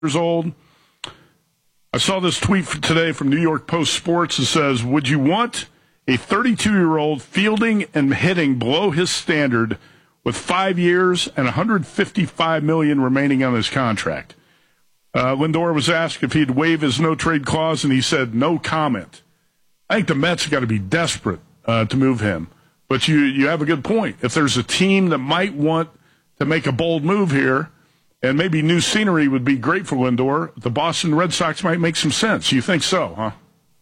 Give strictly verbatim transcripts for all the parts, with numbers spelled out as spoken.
years old. I saw this tweet today from New York Post Sports. It says, would you want a thirty-two-year-old fielding and hitting below his standard with five years and one hundred fifty-five million dollars remaining on his contract? Uh, Lindor was asked if he'd waive his no-trade clause, and he said no comment. I think the Mets got to be desperate uh, to move him. But you, you have a good point. If there's a team that might want to make a bold move here, and maybe new scenery would be great for Lindor, the Boston Red Sox might make some sense. You think so, huh?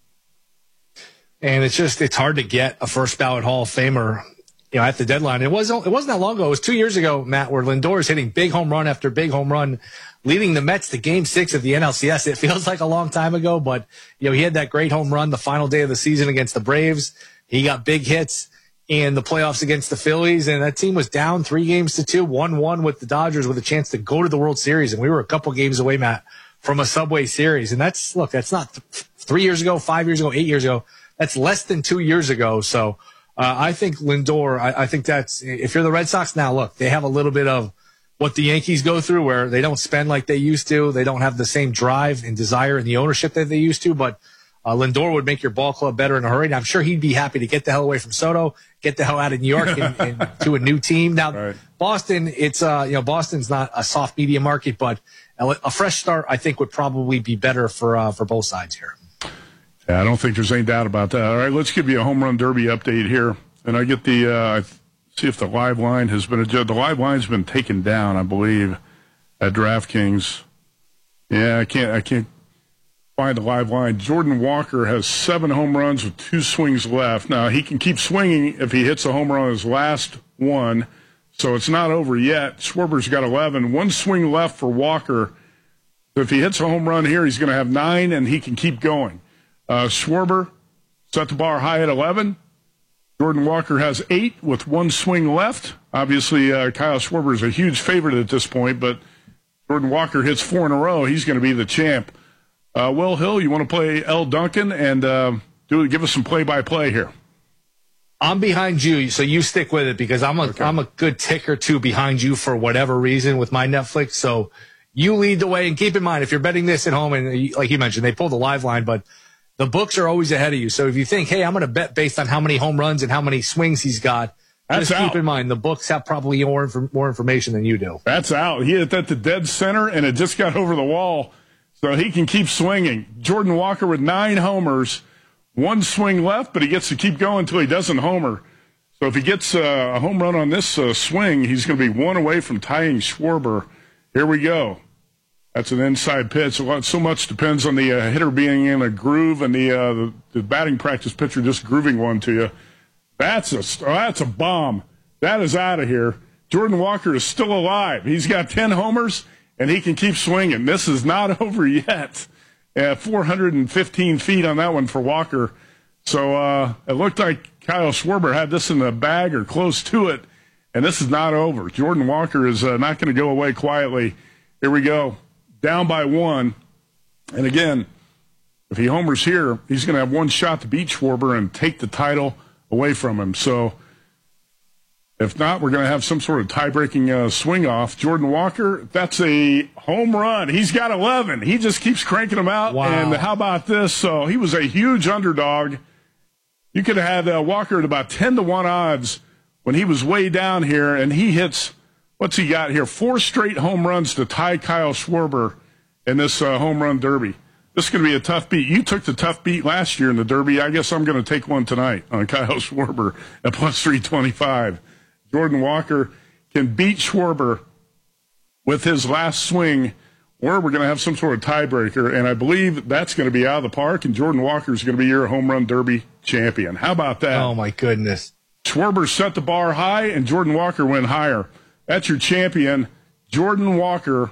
And it's just, it's hard to get a first ballot Hall of Famer, you know, at the deadline. It wasn't, it wasn't that long ago. It was two years ago, Matt, where Lindor is hitting big home run after big home run, leading the Mets to game six of the N L C S. It feels like a long time ago, but, you know, he had that great home run the final day of the season against the Braves. He got big hits in the playoffs against the Phillies, and that team was down three games to two, one one with the Dodgers with a chance to go to the World Series. And we were a couple games away, Matt, from a Subway Series. And that's, look, that's not th- three years ago, five years ago, eight years ago. That's less than two years ago. So uh, I think Lindor, I, I think that's, if you're the Red Sox now, look, they have a little bit of what the Yankees go through where they don't spend like they used to. They don't have the same drive and desire and the ownership that they used to. But uh, Lindor would make your ball club better in a hurry. And I'm sure he'd be happy to get the hell away from Soto, get the hell out of New York and, and to a new team. Now, right. Boston, it's, uh, you know, Boston's not a soft media market, but a, a fresh start, I think, would probably be better for, uh, for both sides here. Yeah, I don't think there's any doubt about that. All right, let's give you a home run derby update here. And I get the, uh, see if the live line has been adjusted. The live line's been taken down, I believe, at DraftKings. Yeah, I can't, I can't find the live line. Jordan Walker has seven home runs with two swings left. Now, he can keep swinging if he hits a home run on his last one, so it's not over yet. Schwarber's got eleven. One swing left for Walker. So if he hits a home run here, he's going to have nine, and he can keep going. Uh, Schwarber set the bar high at eleven. Jordan Walker has eight with one swing left. Obviously, uh, Kyle Schwarber is a huge favorite at this point, but Jordan Walker hits four in a row. He's going to be the champ. Uh, Will Hill, you want to play L. Duncan and uh, do give us some play-by-play here. I'm behind you, so you stick with it because I'm a okay. I'm a good tick or two behind you for whatever reason with my Netflix. So you lead the way, and keep in mind if you're betting this at home, and like you mentioned, they pulled the live line, but the books are always ahead of you. So if you think, hey, I'm going to bet based on how many home runs and how many swings he's got, That's just keep out. in mind the books have probably more inf- more information than you do. That's out. He hit that to dead center, and it just got over the wall. So he can keep swinging. Jordan Walker with nine homers, one swing left, but he gets to keep going until he doesn't homer. So if he gets uh, a home run on this uh, swing, he's going to be one away from tying Schwarber. Here we go. That's an inside pitch. A lot, so much depends on the uh, hitter being in a groove and the, uh, the the batting practice pitcher just grooving one to you. That's a oh, that's a bomb. That is out of here. Jordan Walker is still alive. He's got ten homers. And he can keep swinging. This is not over yet. Uh, four hundred fifteen feet on that one for Walker. So uh, it looked like Kyle Schwarber had this in the bag or close to it, and this is not over. Jordan Walker is uh, not going to go away quietly. Here we go. Down by one. And again, if he homers here, he's going to have one shot to beat Schwarber and take the title away from him. So if not, we're going to have some sort of tie-breaking uh, swing-off. Jordan Walker, that's a home run. He's got eleven. He just keeps cranking them out. Wow. And how about this? So he was a huge underdog. You could have had uh, Walker at about ten to one odds when he was way down here, and he hits, what's he got here? Four straight home runs to tie Kyle Schwarber in this uh, home run derby. This is going to be a tough beat. You took the tough beat last year in the derby. I guess I'm going to take one tonight on Kyle Schwarber at plus three twenty-five. Jordan Walker can beat Schwarber with his last swing, or we're going to have some sort of tiebreaker, and I believe that's going to be out of the park, and Jordan Walker is going to be your home run derby champion. How about that? Oh, my goodness. Schwarber set the bar high, and Jordan Walker went higher. That's your champion, Jordan Walker.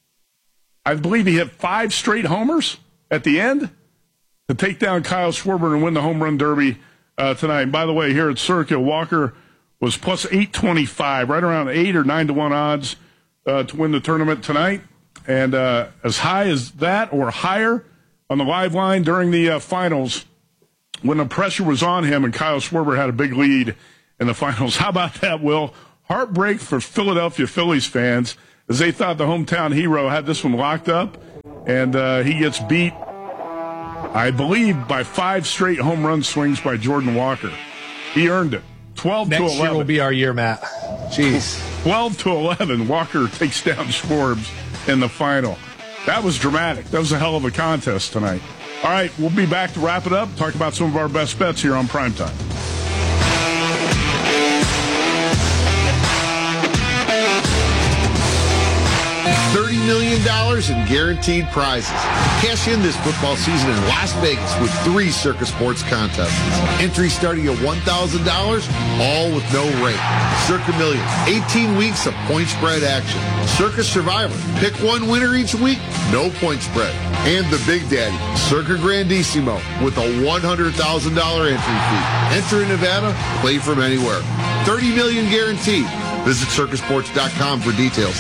I believe he hit five straight homers at the end to take down Kyle Schwarber and win the home run derby uh, tonight. And by the way, here at Circa, Walker was plus eight twenty-five, right around eight or nine to one odds uh, to win the tournament tonight. And uh, as high as that or higher on the live line during the uh, finals when the pressure was on him and Kyle Schwarber had a big lead in the finals. How about that, Will? Heartbreak for Philadelphia Phillies fans as they thought the hometown hero had this one locked up. and uh, he gets beat, I believe, by five straight home run swings by Jordan Walker. He earned it. twelve Next to eleven. year will be our year, Matt. Jeez. twelve to eleven, Walker takes down Schwarbs in the final. That was dramatic. That was a hell of a contest tonight. All right, we'll be back to wrap it up, talk about some of our best bets here on Primetime. thirty million dollars in guaranteed prizes. Cash in this football season in Las Vegas with three Circus Sports contests. Entry starting at one thousand dollars, all with no rate. Circa Millions, eighteen weeks of point spread action. Circus Survivor, pick one winner each week, no point spread. And the Big Daddy, Circa Grandissimo, with a one hundred thousand dollars entry fee. Enter in Nevada, play from anywhere. thirty million dollars guaranteed. Visit circus sports dot com for details.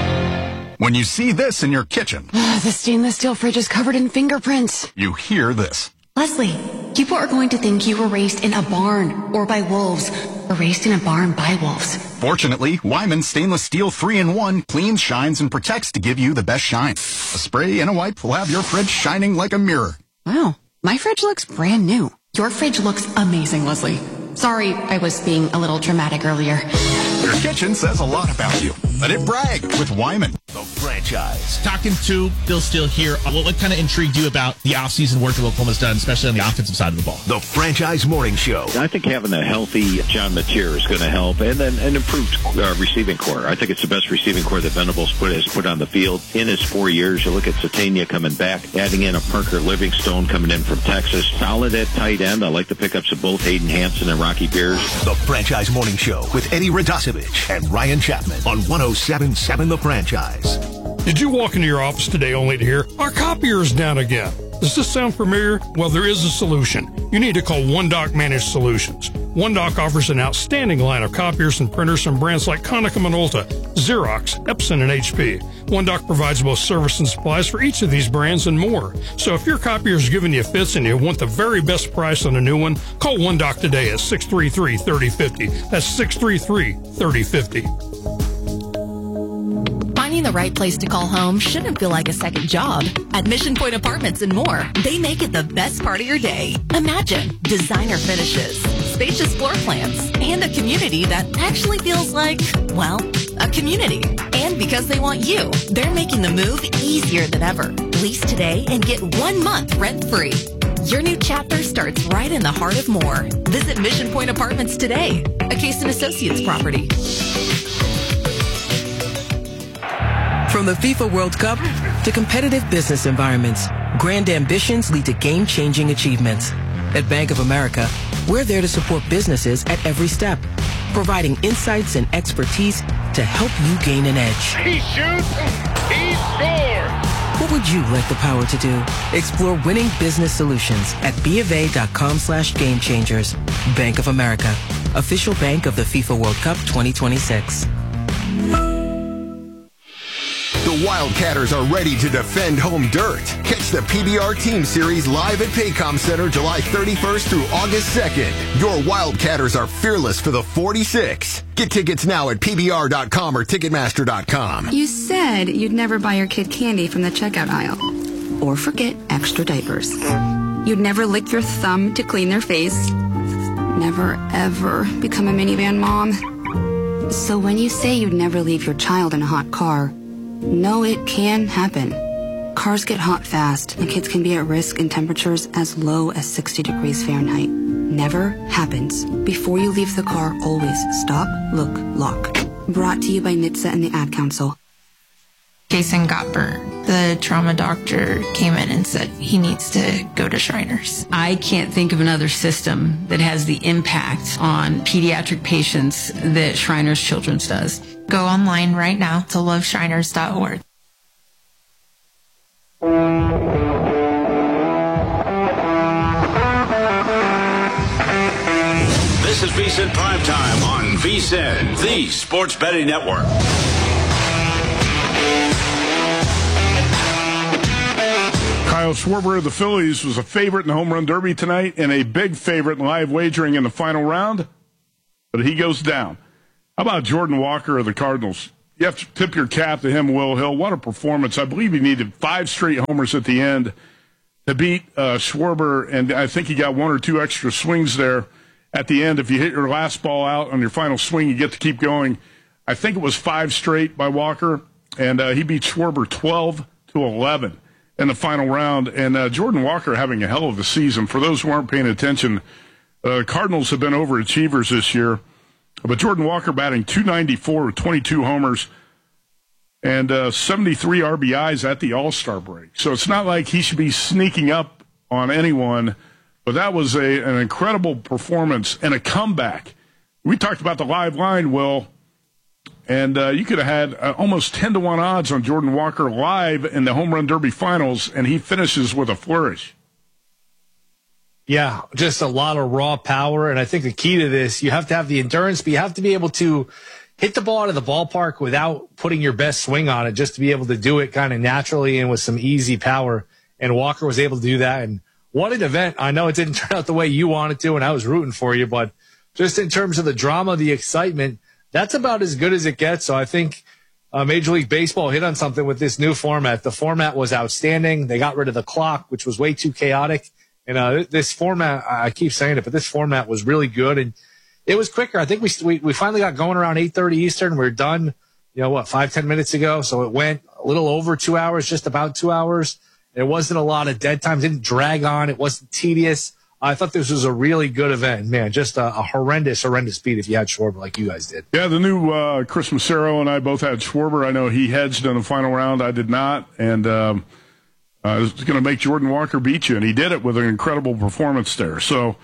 When you see this in your kitchen, The stainless steel fridge is covered in fingerprints. you hear this. Leslie, people are going to think you were raised in a barn or by wolves, or raised in a barn by wolves. Fortunately, Wyman Stainless Steel three in one cleans, shines, and protects to give you the best shine. A spray and a wipe will have your fridge shining like a mirror. Wow, my fridge looks brand new. Your fridge looks amazing, Leslie. Sorry, I was being a little dramatic earlier. Your kitchen says a lot about you. Let it brag with Wyman. The Franchise. Talking to Bill Steele here. What, what kind of intrigued you about the offseason work that Oklahoma's done, especially on the offensive side of the ball? The Franchise Morning Show. I think having a healthy John Mateer is going to help, and then an improved uh, receiving core. I think it's the best receiving core that Venables put, has put on the field in his four years. You look at Satania coming back, adding in a Parker Livingstone coming in from Texas. Solid at tight end. I like the pickups of both Hayden Hansen and Rocky Beers. The Franchise Morning Show with Eddie Radosevich and Ryan Chapman on one oh seven point seven The Franchise. Did you walk into your office today only to hear, our copier is down again? Does this sound familiar? Well, there is a solution. You need to call OneDoc Managed Solutions. OneDoc offers an outstanding line of copiers and printers from brands like Konica Minolta, Xerox, Epson, and H P. OneDoc provides both service and supplies for each of these brands and more. So if your copier is giving you fits and you want the very best price on a new one, call OneDoc today at six three three, three oh five oh. That's six three three, three oh five oh. Finding the right place to call home shouldn't feel like a second job. At Mission Point Apartments and more, they make it the best part of your day. Imagine designer finishes, spacious floor plans, and a community that actually feels like, well, a community. And because they want you, they're making the move easier than ever. Lease today and get one month rent-free. Your new chapter starts right in the heart of Moore. Visit Mission Point Apartments today, a Case and Associates property. From the FIFA World Cup to competitive business environments, grand ambitions lead to game-changing achievements. At Bank of America, we're there to support businesses at every step, providing insights and expertise to help you gain an edge. He shoots, he scores! What would you like the power to do? Explore winning business solutions at BofA.com slash game changers. Bank of America, official bank of the FIFA World Cup twenty twenty-six. The Wildcatters are ready to defend home dirt. Catch the P B R Team Series live at Paycom Center July thirty-first through August second. Your Wildcatters are fearless for the forty-six. Get tickets now at P B R dot com or Ticketmaster dot com. You said you'd never buy your kid candy from the checkout aisle. Or forget extra diapers. You'd never lick your thumb to clean their face. Never, ever become a minivan mom. So when you say you'd never leave your child in a hot car, no, it can happen. Cars get hot fast, and kids can be at risk in temperatures as low as sixty degrees Fahrenheit. Never happens. Before you leave the car, always stop, look, lock. Brought to you by N H T S A and the Ad Council. Jason got burnt. The trauma doctor came in and said he needs to go to Shriners. I can't think of another system that has the impact on pediatric patients that Shriners Children's does. Go online right now to love shriners dot org. This is VSiN Primetime on VSiN, the Sports Betting Network. Kyle Schwarber of the Phillies was a favorite in the Home Run Derby tonight and a big favorite in live wagering in the final round, but he goes down. How about Jordan Walker of the Cardinals? you have to tip your cap to him, Will Hill. What a performance. I believe he needed five straight homers at the end to beat uh, Schwarber, and I think he got one or two extra swings there at the end. If you hit your last ball out on your final swing, you get to keep going. I think it was five straight by Walker, and uh, he beat Schwarber twelve to eleven in the final round. And uh, Jordan Walker having a hell of a season. For those who aren't paying attention, uh, Cardinals have been overachievers this year. But Jordan Walker batting two ninety-four with twenty-two homers and uh, seventy-three R B Is at the All-Star break. So it's not like he should be sneaking up on anyone, but that was a, an incredible performance and a comeback. We talked about the live line, Will, and uh, you could have had uh, almost ten to one odds on Jordan Walker live in the Home Run Derby finals, and he finishes with a flourish. Yeah, just a lot of raw power, and I think the key to this, you have to have the endurance, but you have to be able to hit the ball out of the ballpark without putting your best swing on it, just to be able to do it kind of naturally and with some easy power. And Walker was able to do that. And what an event. I know it didn't turn out the way you wanted to, and I was rooting for you, but just in terms of the drama, the excitement, that's about as good as it gets. So I think uh, Major League Baseball hit on something with this new format. The format was outstanding. They got rid of the clock, which was way too chaotic. And uh, this format, I keep saying it, but this format was really good. And it was quicker. I think we we, we finally got going around eight thirty Eastern. We we're done, you know, what, five, ten minutes ago. So it went a little over two hours, just about two hours. There wasn't a lot of dead times. It didn't drag on. It wasn't tedious. I thought this was a really good event. Man, just a, a horrendous, horrendous beat if you had Schwarber like you guys did. Yeah, the new uh, Chris Massaro and I both had Schwarber. I know he hedged in the final round. I did not. And um, uh, it's going to make Jordan Walker beat you. And he did it with an incredible performance there. So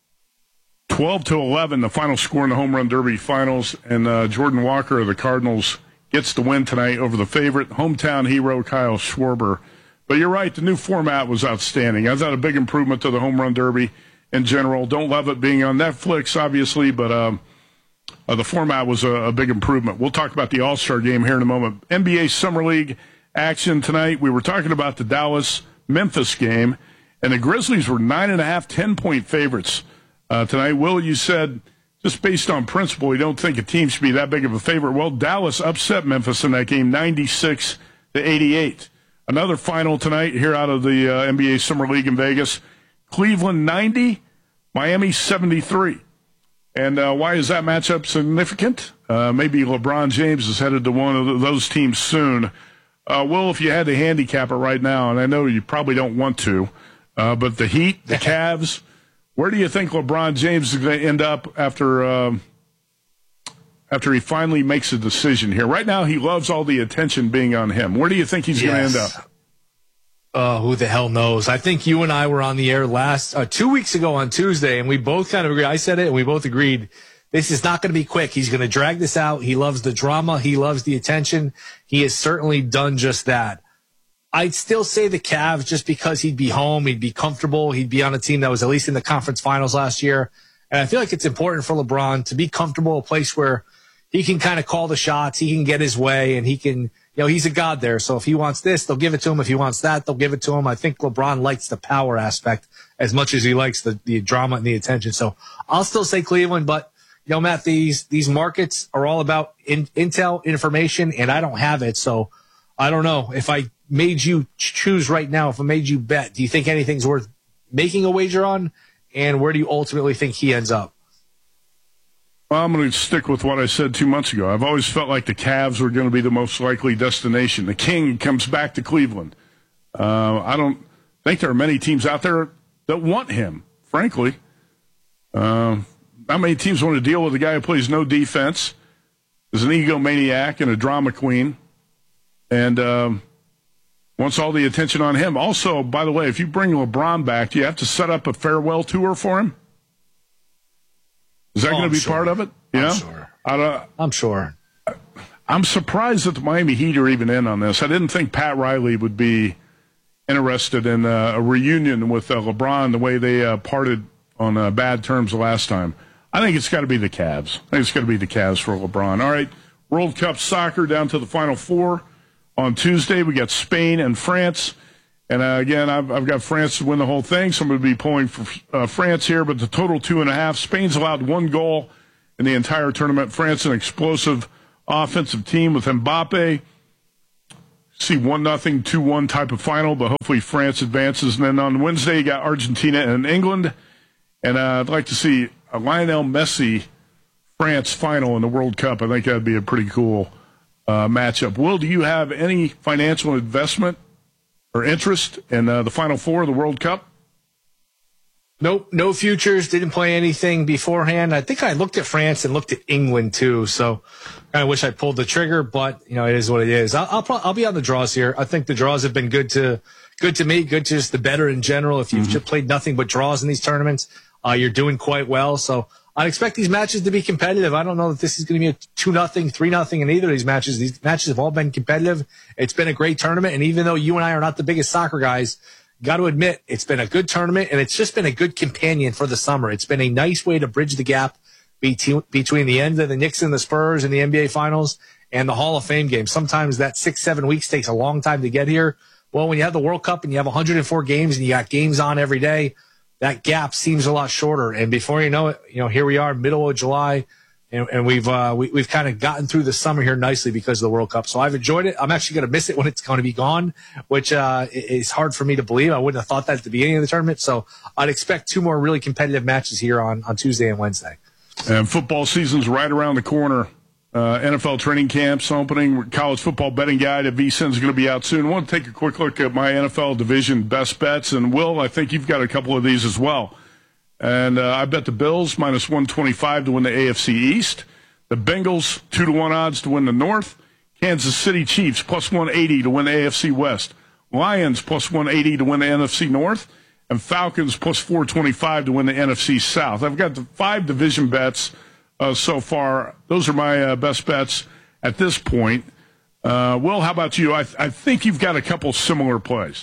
twelve to eleven, the final score in the Home Run Derby finals, and uh, Jordan Walker of the Cardinals gets the win tonight over the favorite, hometown hero Kyle Schwarber. But you're right, the new format was outstanding. I thought a big improvement to the Home Run Derby in general. Don't love it being on Netflix, obviously, but um, uh, the format was a, a big improvement. We'll talk about the All-Star game here in a moment. N B A Summer League action tonight. We were talking about the Dallas-Memphis game, and the Grizzlies were nine and a half, ten-point favorites Uh, tonight. Will, you said just based on principle, you don't think a team should be that big of a favorite. Well, Dallas upset Memphis in that game, ninety-six to eighty-eight. Another final tonight here out of the uh, N B A Summer League in Vegas. Cleveland ninety, Miami seventy-three. And uh, why is that matchup significant? Uh, maybe LeBron James is headed to one of those teams soon. Uh, Will, if you had to handicap it right now, and I know you probably don't want to, uh, but the Heat, the Cavs, where do you think LeBron James is going to end up after um, after he finally makes a decision here? Right now, he loves all the attention being on him. Where do you think he's yes. going to end up? Uh, who the hell knows? I think you and I were on the air last uh, two weeks ago on Tuesday, and we both kind of agreed. I said it, and we both agreed this is not going to be quick. He's going to drag this out. He loves the drama. He loves the attention. He has certainly done just that. I'd still say the Cavs just because he'd be home, he'd be comfortable, he'd be on a team that was at least in the conference finals last year. And I feel like it's important for LeBron to be comfortable, a place where he can kind of call the shots, he can get his way, and he can, you know, he's a god there. So if he wants this, they'll give it to him. If he wants that, they'll give it to him. I think LeBron likes the power aspect as much as he likes the, the drama and the attention. So I'll still say Cleveland, but, you know, Matt, these, these markets are all about in, intel, information, and I don't have it. So I don't know. If I made you choose right now, if I made you bet, do you think anything's worth making a wager on? And where do you ultimately think he ends up? Well, I'm going to stick with what I said two months ago. I've always felt like the Cavs were going to be the most likely destination. The King comes back to Cleveland. Uh, I don't think there are many teams out there that want him, frankly. Uh, not many teams want to deal with a guy who plays no defense, is an egomaniac and a drama queen, and um, wants all the attention on him. Also, by the way, if you bring LeBron back, do you have to set up a farewell tour for him? Is that oh, going to be sure. part of it? You I'm know? sure. I don't, I'm sure. I'm surprised that the Miami Heat are even in on this. I didn't think Pat Riley would be interested in uh, a reunion with uh, LeBron the way they uh, parted on uh, bad terms the last time. I think it's got to be the Cavs. I think it's got to be the Cavs for LeBron. All right, World Cup soccer down to the Final Four. On Tuesday, we got Spain and France. And, uh, again, I've, I've got France to win the whole thing, so I'm going to be pulling for uh, France here. But the total two and a half. Spain's allowed one goal in the entire tournament. France, an explosive offensive team with Mbappe. See one nothing, two one type of final, but hopefully France advances. And then on Wednesday, you got Argentina and England. And uh, I'd like to see a Lionel Messi France final in the World Cup. I think that'd be a pretty cool uh, matchup. Will, do you have any financial investment or interest in uh, the Final Four of the World Cup? Nope, no futures. Didn't play anything beforehand. I think I looked at France and looked at England too. So I wish I pulled the trigger, but you know it is what it is. I'll I'll, pro- I'll be on the draws here. I think the draws have been good to good to me, good to just the better in general. If you've mm-hmm. just played nothing but draws in these tournaments, uh, you're doing quite well. So I expect these matches to be competitive. I don't know that this is going to be a two nothing, three nothing in either of these matches. These matches have all been competitive. It's been a great tournament, and even though you and I are not the biggest soccer guys, got to admit, it's been a good tournament, and it's just been a good companion for the summer. It's been a nice way to bridge the gap between, between the end of the Knicks and the Spurs and the N B A Finals and the Hall of Fame game. Sometimes that six, seven weeks takes a long time to get here. Well, when you have the World Cup and you have one hundred four games and you got games on every day, that gap seems a lot shorter. And before you know it, you know, here we are, middle of July, and, and we've uh, we, we've kind of gotten through the summer here nicely because of the World Cup. So I've enjoyed it. I'm actually going to miss it when it's going to be gone, which uh, is hard for me to believe. I wouldn't have thought that at the beginning of the tournament. So I'd expect two more really competitive matches here on, on Tuesday and Wednesday. And football season's right around the corner. Uh, N F L training camps opening. College football betting guide at V S I N is going to be out soon. I want to take a quick look at my N F L division best bets. And, Will, I think you've got a couple of these as well. And uh, I bet the Bills minus one twenty-five to win the A F C East. The Bengals, two to one odds to win the North. Kansas City Chiefs, plus one eighty to win the A F C West. Lions, plus one eighty to win the N F C North. And Falcons, plus four twenty-five to win the N F C South. I've got the five division bets uh, so far. Those are my uh, best bets at this point. Uh, Will, how about you? I, th- I think you've got a couple similar plays.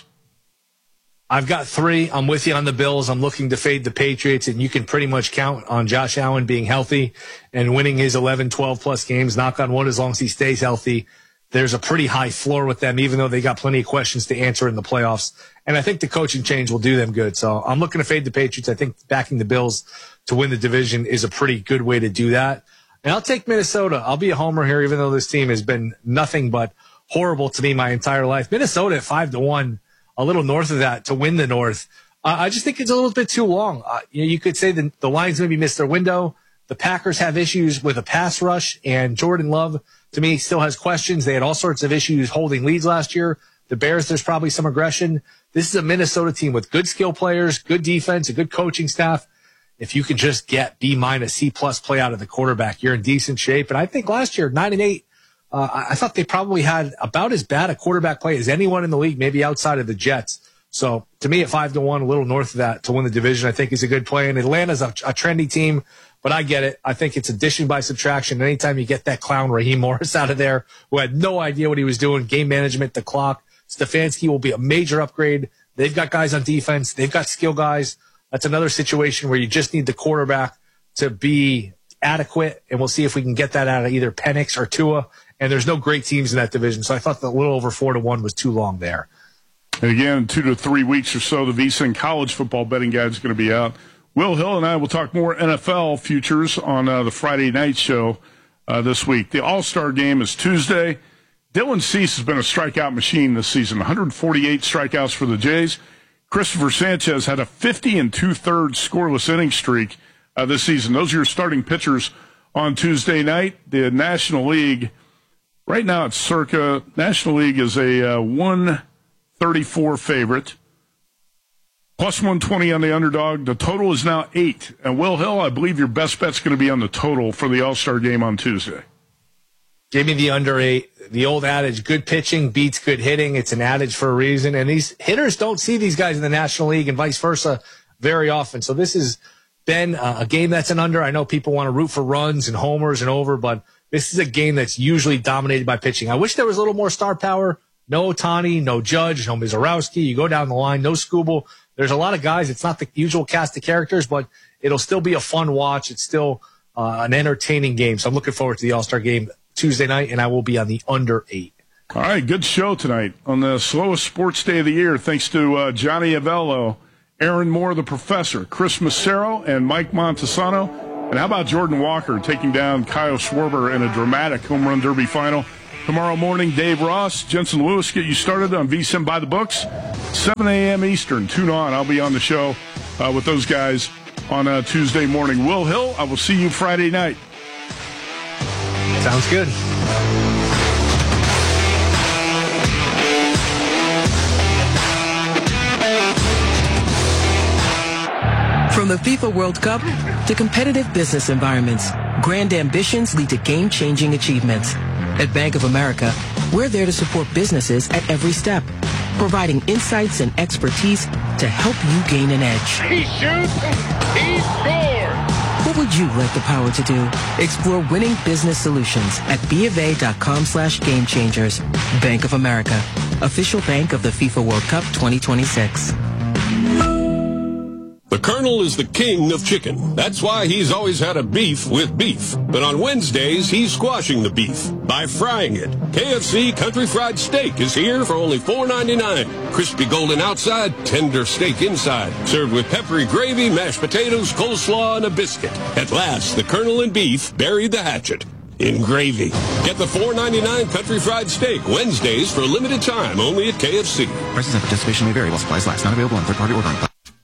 I've got three. I'm with you on the Bills. I'm looking to fade the Patriots, and you can pretty much count on Josh Allen being healthy and winning his eleven, twelve plus games. Knock on wood, as long as he stays healthy. There's a pretty high floor with them, even though they got plenty of questions to answer in the playoffs. And I think the coaching change will do them good. So I'm looking to fade the Patriots. I think backing the Bills to win the division is a pretty good way to do that. And I'll take Minnesota. I'll be a homer here, even though this team has been nothing but horrible to me my entire life. Minnesota at five to one, a little north of that to win the North. Uh, I just think it's a little bit too long. Uh, you know, you could say the, the Lions maybe missed their window. The Packers have issues with a pass rush, and Jordan Love, to me, still has questions. They had all sorts of issues holding leads last year. The Bears, there's probably some aggression. This is a Minnesota team with good skill players, good defense, a good coaching staff. If you can just get B minus, C plus play out of the quarterback, you're in decent shape. And I think last year, nine and eight, uh, I thought they probably had about as bad a quarterback play as anyone in the league, maybe outside of the Jets. So to me, at five to one, a little north of that to win the division, I think is a good play. And Atlanta's a, a trendy team, but I get it. I think it's addition by subtraction. Anytime you get that clown Raheem Morris out of there, who had no idea what he was doing, game management, the clock, Stefanski will be a major upgrade. They've got guys on defense. They've got skill guys. That's another situation where you just need the quarterback to be adequate, and we'll see if we can get that out of either Penix or Tua. And there's no great teams in that division, so I thought the little over four to one was too long there. And again, two to three weeks or so, the V S I N college football betting guide is going to be out. Will Hill and I will talk more N F L futures on uh, the Friday night show uh, this week. The All-Star game is Tuesday. Dylan Cease has been a strikeout machine this season, one hundred forty-eight strikeouts for the Jays. Christopher Sanchez had a fifty and two-thirds scoreless inning streak uh, this season. Those are your starting pitchers on Tuesday night. The National League, right now it's circa, National League is a uh, one thirty-four favorite, plus one twenty on the underdog. The total is now eight. And Will Hill, I believe your best bet's going to be on the total for the All-Star game on Tuesday. Give me the under eight. The old adage, good pitching beats good hitting. It's an adage for a reason. And these hitters don't see these guys in the National League and vice versa very often. So this has been a game that's an under. I know people want to root for runs and homers and over, but this is a game that's usually dominated by pitching. I wish there was a little more star power. No Ohtani, no Judge, no Mizorowski. You go down the line, no Skubal. There's a lot of guys. It's not the usual cast of characters, but it'll still be a fun watch. It's still uh, an entertaining game. So I'm looking forward to the All-Star game Tuesday night, and I will be on the under eight. All right, good show tonight on the slowest sports day of the year. Thanks to uh, Johnny Avello, Aaron Moore, the professor, Chris Massero, and Mike Montesano. And how about Jordan Walker taking down Kyle Schwarber in a dramatic home run derby final? Tomorrow morning, Dave Ross, Jensen Lewis get you started on V S I N by the books. seven a.m. Eastern. Tune on. I'll be on the show uh, with those guys on uh, Tuesday morning. Will Hill, I will see you Friday night. Sounds good. From the FIFA World Cup to competitive business environments, grand ambitions lead to game-changing achievements. At Bank of America, we're there to support businesses at every step, providing insights and expertise to help you gain an edge. He shoots, he scores! What would you like the power to do? Explore winning business solutions at BofA.com slash game changers. Bank of America, official bank of the FIFA World Cup twenty twenty-six. The Colonel is the king of chicken. That's why he's always had a beef with beef. But on Wednesdays, he's squashing the beef by frying it. K F C Country Fried Steak is here for only four ninety-nine. Crispy golden outside, tender steak inside. Served with peppery gravy, mashed potatoes, coleslaw, and a biscuit. At last, the Colonel and beef buried the hatchet in gravy. Get the four ninety-nine Country Fried Steak Wednesdays for a limited time only at K F C. Prices and participation may vary while supplies last. Not available on third-party ordering.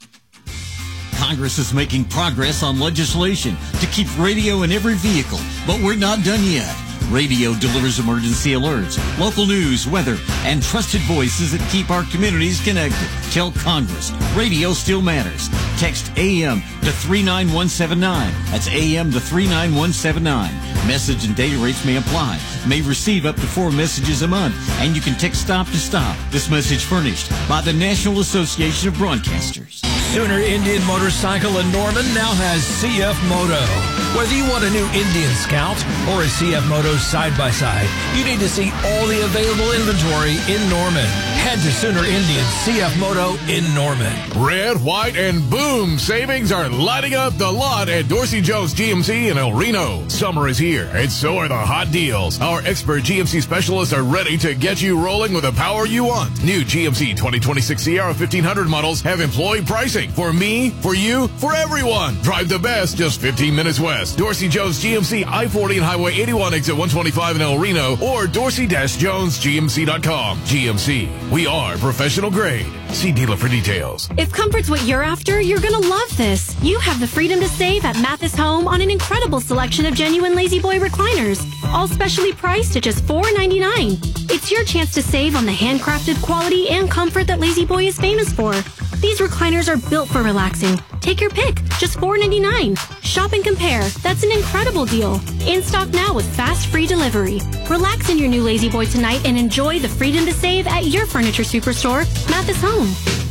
Congress is making progress on legislation to keep radio in every vehicle, but we're not done yet. Radio delivers emergency alerts, local news, weather, and trusted voices that keep our communities connected. Tell Congress, radio still matters. Text A M to three nine one seven nine. That's A M to three nine one seven nine. Message and data rates may apply. May receive up to four messages a month, and you can text stop to stop. This message furnished by the National Association of Broadcasters. Sooner Indian Motorcycle in Norman now has C F Moto. Whether you want a new Indian Scout or a C F Moto side-by-side, you need to see all the available inventory in Norman. Head to Sooner Indian C F Moto in Norman. Red, white, and boom savings are lighting up the lot at Dorsey Jones G M C in El Reno. Summer is here, and so are the hot deals. Our expert G M C specialists are ready to get you rolling with the power you want. New G M C twenty twenty-six Sierra fifteen hundred models have employee pricing. For me, for you, for everyone. Drive the best just fifteen minutes west. Dorsey Jones G M C, I forty and Highway eighty-one exit one twenty-five in El Reno, or dorsey dash jones g m c dot com. G M C, we are professional grade. See dealer for details. If comfort's what you're after, you're going to love this. You have the freedom to save at Mathis Home on an incredible selection of genuine Lazy Boy recliners, all specially priced at just four ninety-nine. It's your chance to save on the handcrafted quality and comfort that Lazy Boy is famous for. These recliners are built for relaxing. Take your pick, just four ninety-nine. Shop and compare. That's an incredible deal. In stock now with fast free delivery. Relax in your new Lazy Boy tonight and enjoy the freedom to save at your furniture superstore, Mathis Home.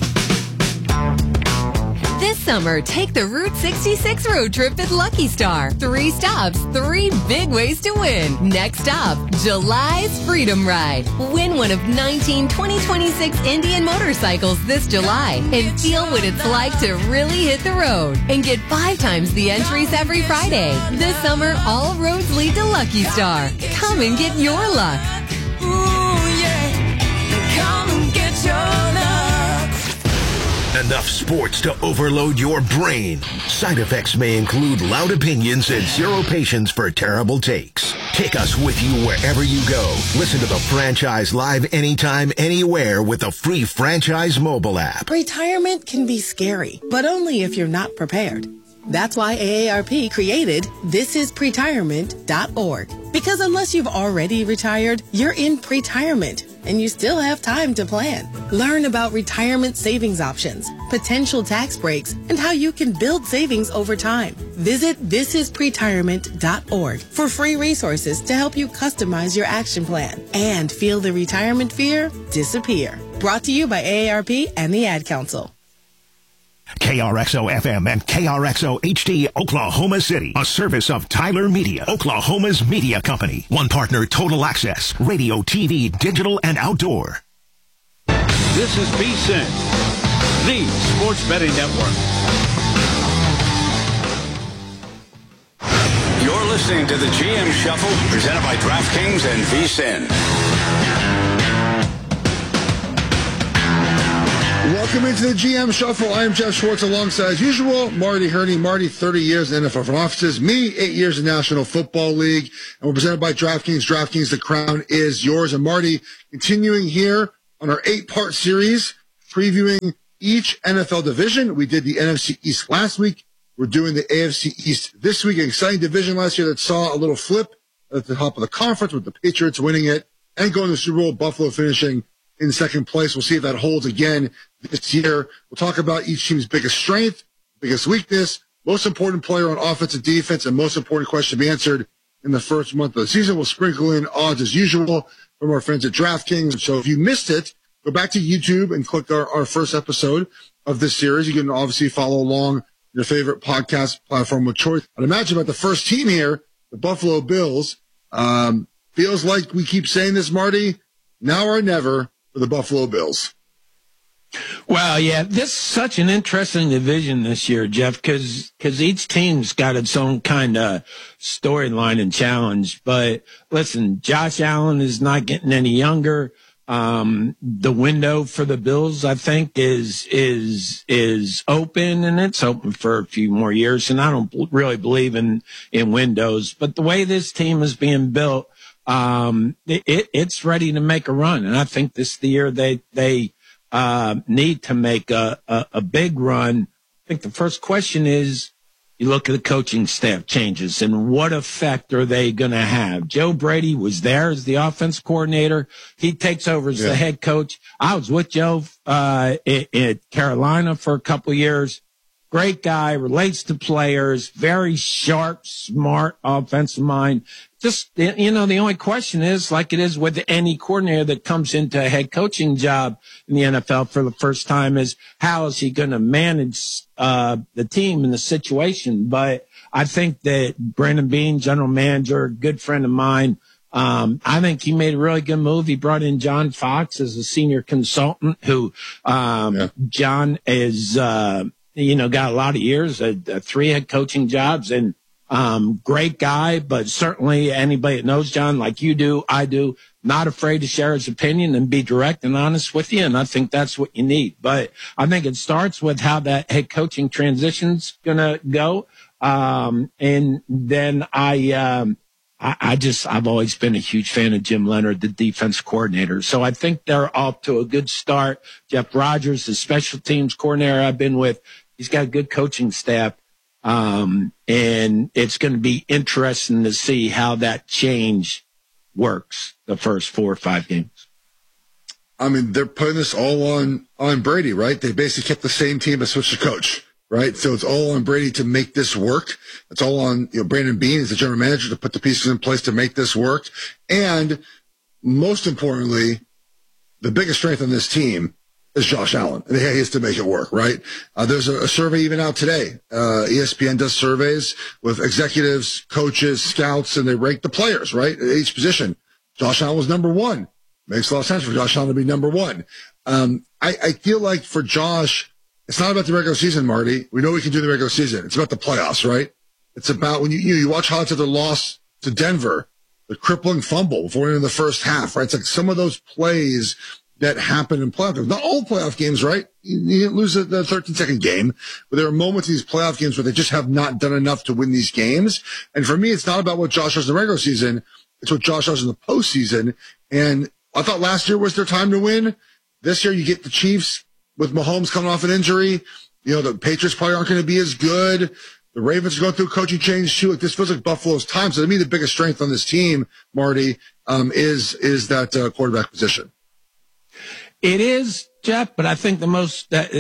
This summer, take the Route sixty-six road trip at Lucky Star. Three stops, three big ways to win. Next stop, July's Freedom Ride. Win one of nineteen twenty twenty-six Indian motorcycles this July and feel what it's like to really hit the road. And get five times the entries every Friday. This summer, all roads lead to Lucky Star. Come and get your luck. Ooh, yeah. Come and get your luck. Enough sports to overload your brain. Side effects may include loud opinions and zero patience for terrible takes. Take us with you wherever you go. Listen to the franchise live anytime, anywhere with the free Franchise mobile app. Retirement can be scary, but only if you're not prepared. That's why A A R P created this is pretirement dot org. Because unless you've already retired, you're in pretirement, and you still have time to plan. Learn about retirement savings options, potential tax breaks, and how you can build savings over time. Visit this is pretirement dot org for free resources to help you customize your action plan and feel the retirement fear disappear. Brought to you by A A R P and the Ad Council. K R X O F M and K R X O H D Oklahoma City, a service of Tyler Media, Oklahoma's media company. One partner, Total Access, radio, T V, digital, and outdoor. This is V S I N, the Sports Betting Network. You're listening to the G M Shuffle, presented by DraftKings and V S I N. Welcome into the G M Shuffle. I am Jeff Schwartz alongside, as usual, Marty Herney. Marty, thirty years in N F L front offices. Me, eight years in National Football League. And we're presented by DraftKings. DraftKings, the crown is yours. And Marty, continuing here on our eight-part series, previewing each N F L division. We did the N F C East last week. We're doing the A F C East this week. An exciting division last year that saw a little flip at the top of the conference with the Patriots winning it and going to the Super Bowl, Buffalo finishing in second place. We'll see if that holds again this year. We'll talk about each team's biggest strength, biggest weakness, most important player on offense and defense, and most important question to be answered in the first month of the season. We'll sprinkle in odds as usual from our friends at DraftKings. So if you missed it, go back to YouTube and click our, our first episode of this series. You can obviously follow along your favorite podcast platform of choice. I'd imagine about the first team here, the Buffalo Bills. Um, feels like we keep saying this, Marty, now or never for the Buffalo Bills. Well, yeah, this is such an interesting division this year, Jeff, because because each team's got its own kind of storyline and challenge. But listen, Josh Allen is not getting any younger. Um, the window for the Bills, I think, is is is open, and it's open for a few more years. And I don't really believe in in windows, but the way this team is being built, um, it, it's ready to make a run. And I think this is the year they they. Uh, need to make a, a, a big run. I think the first question is, you look at the coaching staff changes and what effect are they going to have? Joe Brady was there as the offense coordinator. He takes over as yeah. the head coach. I was with Joe uh, at Carolina for a couple of years. Great guy, relates to players, very sharp, smart offensive mind. Just, you know, the only question is, like it is with any coordinator that comes into a head coaching job in the N F L for the first time, is how is he going to manage uh the team and the situation? But I think that Brandon Beane, general manager, good friend of mine, um, I think he made a really good move. He brought in John Fox as a senior consultant who, um, yeah. John is, uh, you know, got a lot of years, uh, three head coaching jobs, and um, great guy, but certainly anybody that knows John like you do, I do, not afraid to share his opinion and be direct and honest with you. And I think that's what you need. But I think it starts with how that head coaching transition's going to go. Um, and then I, um, I, I just, I've always been a huge fan of Jim Leonard, the defense coordinator. So I think they're off to a good start. Jeff Rogers, the special teams coordinator I've been with, he's got a good coaching staff. Um, and it's going to be interesting to see how that change works the first four or five games. I mean, they're putting this all on, on Brady, right? They basically kept the same team but switched the coach, right? So it's all on Brady to make this work. It's all on, you know, Brandon Beane as the general manager to put the pieces in place to make this work. And most importantly, the biggest strength on this team is Josh Allen. And he has to make it work, right? Uh, there's a, a survey even out today. Uh, E S P N does surveys with executives, coaches, scouts, and they rank the players, right? At each position. Josh Allen was number one. Makes a lot of sense for Josh Allen to be number one. Um, I, I feel like for Josh, it's not about the regular season, Marty. We know we can do the regular season. It's about the playoffs, right? It's about when you, you, you watch highlights of their loss to Denver, the crippling fumble before in the first half, right? It's like some of those plays that happened in playoff games. Not all playoff games, right? You, you didn't lose the, the thirteen second game, but there are moments in these playoff games where they just have not done enough to win these games. And for me, it's not about what Josh does in the regular season. It's what Josh does in the postseason. And I thought last year was their time to win. This year you get the Chiefs with Mahomes coming off an injury. You know, the Patriots probably aren't going to be as good. The Ravens are going through a coaching change too. Like, this feels like Buffalo's time. So to me, the biggest strength on this team, Marty, um, is, is that uh, quarterback position. It is, Jeff, but I think the most, uh,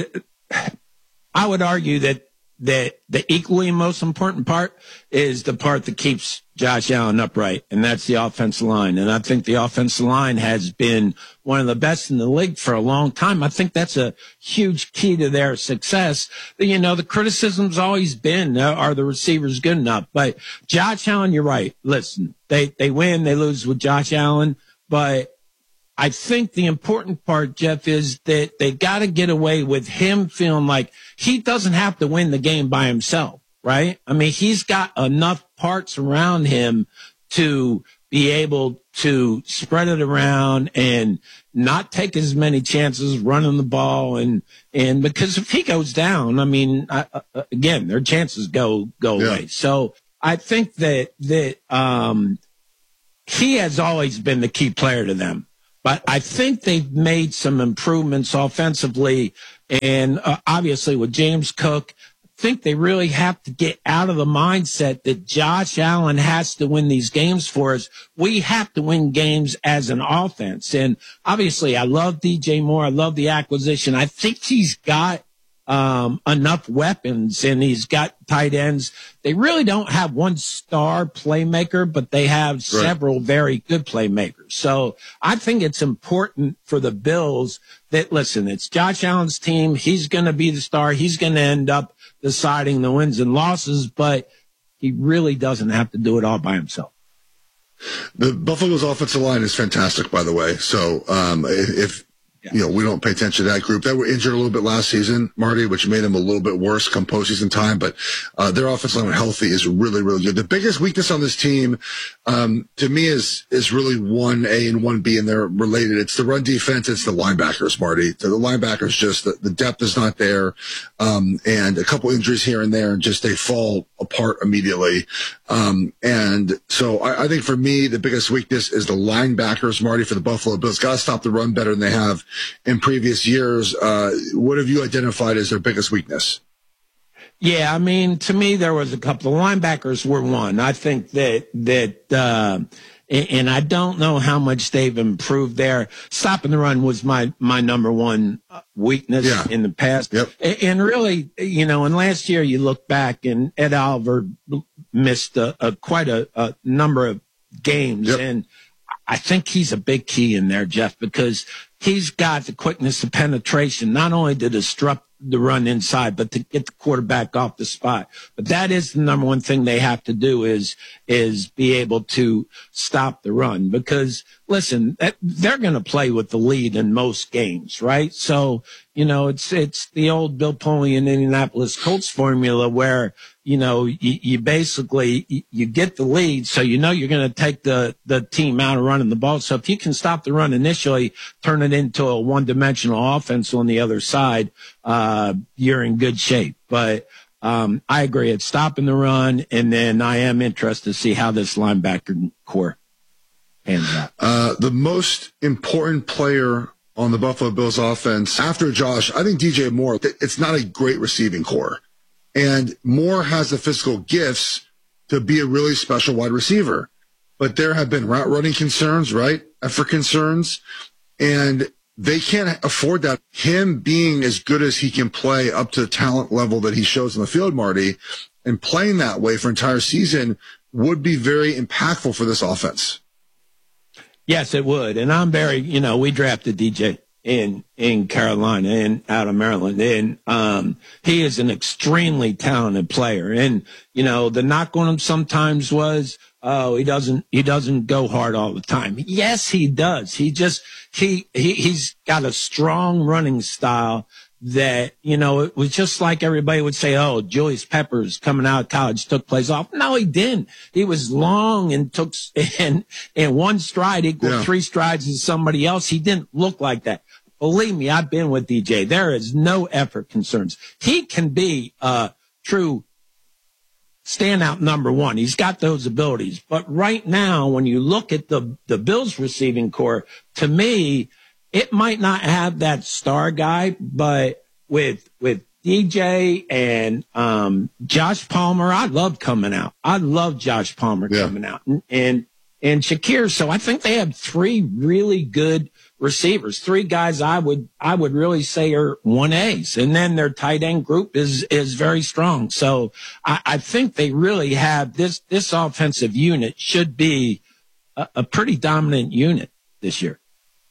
I would argue that, that the equally most important part is the part that keeps Josh Allen upright, and that's the offensive line. And I think the offensive line has been one of the best in the league for a long time. I think that's a huge key to their success. You know, the criticism's always been, uh, are the receivers good enough? But Josh Allen, you're right. Listen, they, they win, they lose with Josh Allen, but I think the important part, Jeff, is that they got to get away with him feeling like he doesn't have to win the game by himself, right? I mean, he's got enough parts around him to be able to spread it around and not take as many chances running the ball. And, and because if he goes down, I mean, I, uh, again, their chances go, go Yeah. away. So I think that, that, um, he has always been the key player to them, but I think they've made some improvements offensively. And uh, obviously with James Cook, I think they really have to get out of the mindset that Josh Allen has to win these games for us. We have to win games as an offense. And obviously I love D J Moore. I love the acquisition. I think he's got um, enough weapons and he's got tight ends. They really don't have one star playmaker, but they have right. several very good playmakers. So I think it's important for the Bills that, listen, it's Josh Allen's team. He's going to be the star. He's going to end up deciding the wins and losses, but he really doesn't have to do it all by himself. The Buffalo's offensive line is fantastic, by the way. So um, if yeah. you know we don't pay attention to that group, they were injured a little bit last season, Marty, which made them a little bit worse come postseason time. But uh, their offensive line when healthy is really, really good. The biggest weakness on this team, um, to me, is is really one A and one B, and they're related. It's the run defense. It's the linebackers, Marty. The, the linebackers just the, the depth is not there, um, and a couple injuries here and there, and just they fall apart immediately. Um, and so I, I think for me, the biggest weakness is the linebackers, Marty, for the Buffalo Bills. Got to stop the run better than they have in previous years. Uh, what have you identified as their biggest weakness? Yeah, I mean, to me, there was a couple of linebackers were one. I think that, that, uh, and I don't know how much they've improved there. Stopping the run was my, my number one weakness yeah. in the past. Yep. And really, you know, and last year you look back and Ed Oliver missed a, a quite a, a number of games. Yep. And I think he's a big key in there, Jeff, because he's got the quickness of penetration, not only to disrupt the run inside, but to get the quarterback off the spot. But that is the number one thing they have to do is, is be able to stop the run because listen, that, they're going to play with the lead in most games, right? So, you know, it's, it's the old Bill Polian Indianapolis Colts formula where, you know, you, you basically, you, you get the lead. So, you know, you're going to take the, the team out of running the ball. So if you can stop the run initially, turn it into a one dimensional offense on the other side, uh, you're in good shape. But, um, I agree. It's stopping the run. And then I am interested to see how this linebacker core pans out. Uh, the most important player on the Buffalo Bills offense after Josh, I think D J Moore, it's not a great receiving core. And Moore has the physical gifts to be a really special wide receiver. But there have been route running concerns, right? Effort concerns. And they can't afford that. Him being as good as he can play up to the talent level that he shows in the field, Marty, and playing that way for an entire season would be very impactful for this offense. Yes, it would. And I'm very, you know, we drafted D J in, in Carolina and out of Maryland. And, um, he is an extremely talented player. And, you know, the knock on him sometimes was, oh, he doesn't, he doesn't go hard all the time. Yes, he does. He just, he, he, he's got a strong running style that, you know, it was just like everybody would say, oh, Julius Peppers coming out of college took plays off. No, he didn't. He was long and took, and, and one stride equaled yeah. three strides to somebody else. He didn't look like that. Believe me, I've been with D J. There is no effort concerns. He can be a true standout number one. He's got those abilities. But right now, when you look at the, the Bills receiving core, to me, it might not have that star guy, but with, with D J and, um, Josh Palmer, I love coming out. I love Josh Palmer yeah. coming out and, and, and Shakir. So I think they have three really good receivers, three guys I would, I would really say are one A's. And then their tight end group is, is very strong. So I, I think they really have this, this offensive unit should be a, a pretty dominant unit this year.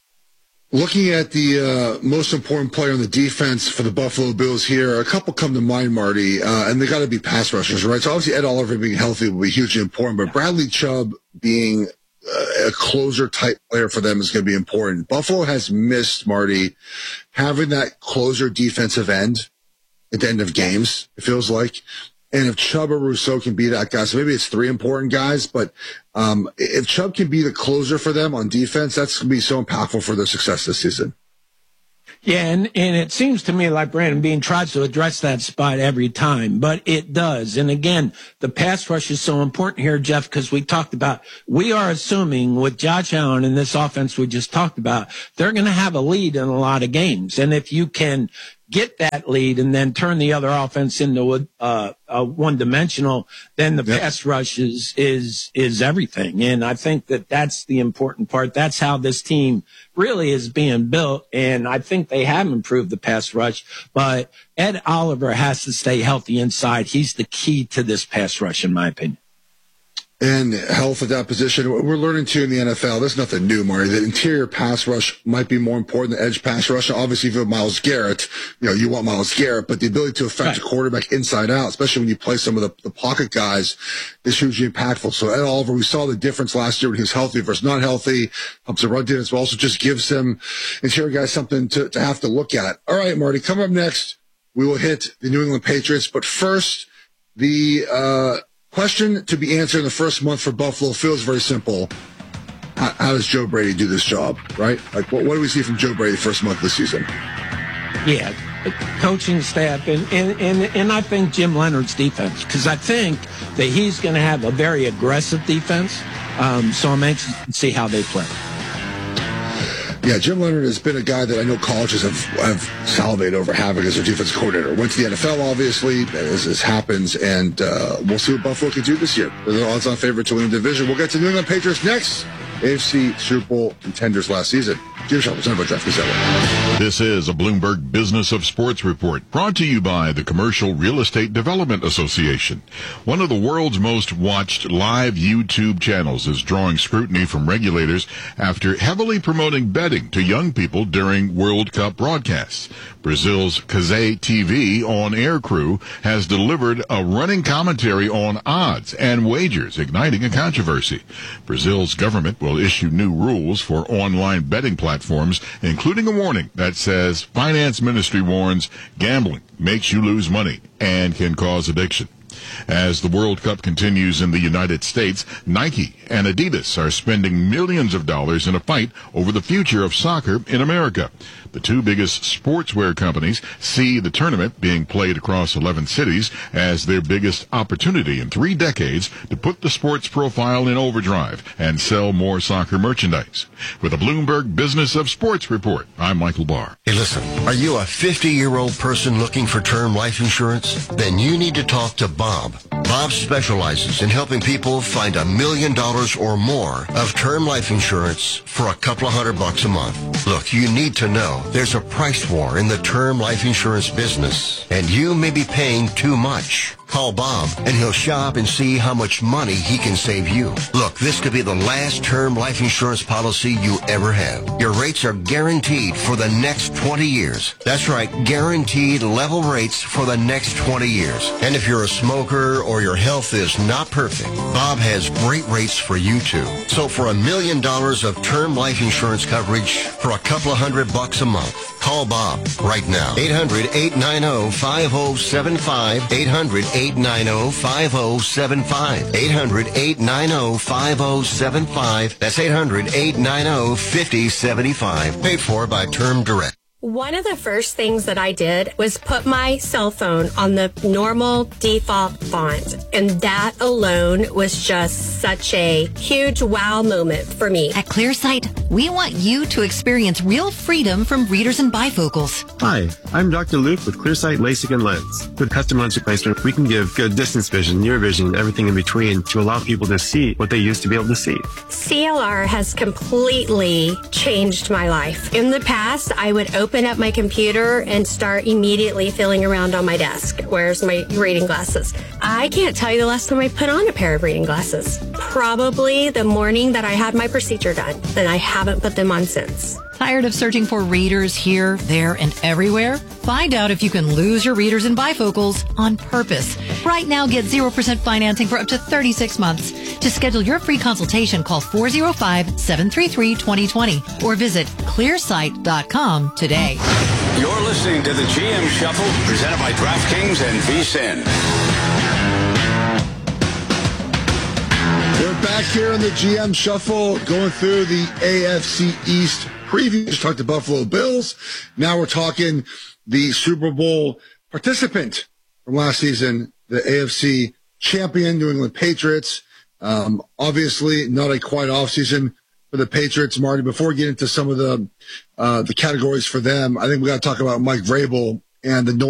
Looking at the uh, most important player on the defense for the Buffalo Bills here, a couple come to mind, Marty, uh, and they got to be pass rushers, right? So obviously Ed Oliver being healthy will be hugely important, but Bradley Chubb being uh, a closer type player for them is going to be important. Buffalo has missed, Marty, having that closer defensive end at the end of games, it feels like. And if Chubb or Rousseau can be that guy, so maybe it's three important guys, but um, if Chubb can be the closer for them on defense, that's going to be so impactful for their success this season. Yeah, and, and it seems to me like Brandon Beane tries to address that spot every time, but it does. And again, the pass rush is so important here, Jeff, because we talked about, we are assuming with Josh Allen and this offense we just talked about, they're going to have a lead in a lot of games. And if you can get that lead and then turn the other offense into a, uh, a one-dimensional, then the yep. pass rush is, is, is everything. And I think that that's the important part. That's how this team really is being built. And I think they have improved the pass rush, but Ed Oliver has to stay healthy inside. He's the key to this pass rush, in my opinion. And health at that position, we're learning too in the N F L. There's nothing new, Marty. The interior pass rush might be more important than edge pass rush. Obviously, if you have Myles Garrett, you know, you want Myles Garrett, but the ability to affect a quarterback inside out, especially when you play some of the, the pocket guys, is hugely impactful. So Ed Oliver, we saw the difference last year when he was healthy versus not healthy. Helps the run defense, but also just gives them interior guys something to, to have to look at. All right, Marty, coming up next, we will hit the New England Patriots. But first, the, uh, question to be answered in the first month for Buffalo feels very simple. How, how does Joe Brady do this job, right? Like, what, what do we see from Joe Brady the first month of the season? Yeah, coaching staff, and, and, and, and I think Jim Leonard's defense, because I think that he's going to have a very aggressive defense, um, so I'm anxious to see how they play. Yeah, Jim Leonard has been a guy that I know colleges have, have salivated over having as their defensive coordinator. Went to the N F L, obviously, as this happens, and uh, we'll see what Buffalo can do this year. They're the odds-on favorite to win the division. We'll get to New England Patriots next. A F C Super Bowl contenders last season. Jim Shaw, presented by DraftKings Network. This is a Bloomberg Business of Sports report brought to you by the Commercial Real Estate Development Association. One of the world's most watched live YouTube channels is drawing scrutiny from regulators after heavily promoting betting to young people during World Cup broadcasts. Brazil's Cazé T V on-air crew has delivered a running commentary on odds and wagers, igniting a controversy. Brazil's government will issue new rules for online betting platforms, including a warning that says Finance Ministry warns gambling makes you lose money and can cause addiction. As the World Cup continues in the United States, Nike and Adidas are spending millions of dollars in a fight over the future of soccer in America. The two biggest sportswear companies see the tournament being played across eleven cities as their biggest opportunity in three decades to put the sports profile in overdrive and sell more soccer merchandise. With a Bloomberg Business of Sports report, I'm Michael Barr. Hey, listen, are you a fifty-year-old person looking for term life insurance? Then you need to talk to Bob. Bob specializes in helping people find a million dollars or more of term life insurance for a couple of hundred bucks a month. Look, you need to know there's a price war in the term life insurance business, and you may be paying too much. Call Bob, and he'll shop and see how much money he can save you. Look, this could be the last term life insurance policy you ever have. Your rates are guaranteed for the next twenty years. That's right, guaranteed level rates for the next twenty years. And if you're a smoker or your health is not perfect, Bob has great rates for you too. So for a million dollars of term life insurance coverage for a couple of hundred bucks a month, call Bob right now. eight hundred, eight nine zero, five zero seven five. eight hundred, eight nine zero, five zero seven five. eight hundred, eight nine zero, five zero seven five. That's eight hundred, eight nine zero, five zero seven five. Paid for by Term Direct. One of the first things that I did was put my cell phone on the normal default font. And that alone was just such a huge wow moment for me. At ClearSight, we want you to experience real freedom from readers and bifocals. Hi, I'm Doctor Luke with ClearSight LASIK and Lens. With custom lens replacement, we can give good distance vision, near vision, and everything in between to allow people to see what they used to be able to see. C L R has completely changed my life. In the past, I would open open up my computer and start immediately feeling around on my desk. Where's my reading glasses? I can't tell you the last time I put on a pair of reading glasses. Probably the morning that I had my procedure done, and I haven't put them on since. Tired of searching for readers here, there, and everywhere? Find out if you can lose your readers and bifocals on purpose. Right now, get zero percent financing for up to thirty-six months. To schedule your free consultation, call four oh five, seven three three, two oh two oh or visit clearsight dot com today. You're listening to the G M Shuffle, presented by DraftKings and V S I N. We're back here in the G M Shuffle, going through the A F C East preview. Just talked to Buffalo Bills. Now we're talking the Super Bowl participant from last season, the A F C champion, New England Patriots. Um, obviously, not a quiet offseason for the Patriots, Marty. Before we get into some of the uh, the categories for them, I think we got to talk about Mike Vrabel and the